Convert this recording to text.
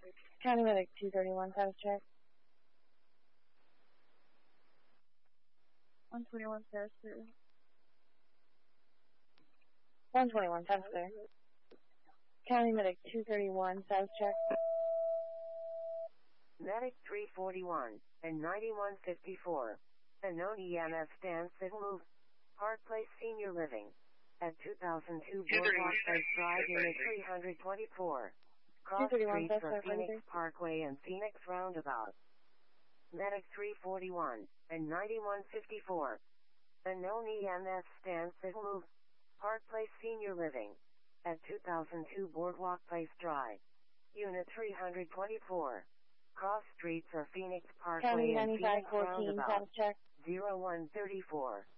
County Medic 231, status check. 121, status clear. 121, status clear. County Medic 231, status check. Medic 341 and 9154. Unknown EMS stands and move. Park Place Senior Living. At 2002 Boardwalk Place Drive, Unit 324. Cross streets for Phoenix Parkway and Phoenix Roundabout. Medic 341 and 9154. Unknown EMS stands and move. Park Place Senior Living. At 2002 Boardwalk Place Drive. Unit 324. Cross streets for Phoenix Parkway and Phoenix Roundabout. 0134.